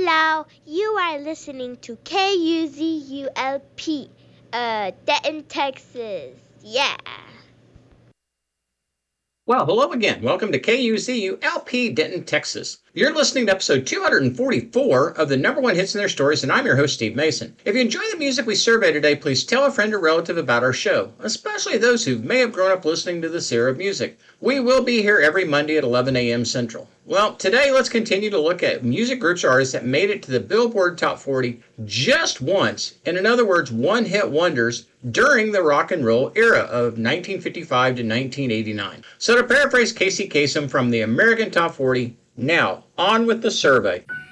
Hello, you are listening to KUZULP, Denton, Texas. Yeah. Well, hello again. Welcome to KUZU LP Denton, Texas. You're listening to episode 244 of the number one hits in their stories, and I'm your host, Steve Mason. If you enjoy the music we survey today, please tell a friend or relative about our show, especially those who may have grown up listening to this era of music. We will be here every Monday at 11 a.m. Central. Well, today let's continue to look at music groups or artists that made it to the Billboard Top 40 just once, and in other words, one-hit wonders during the rock and roll era of 1955 to 1989. So to paraphrase Casey Kasem from the American Top 40, now on with the survey.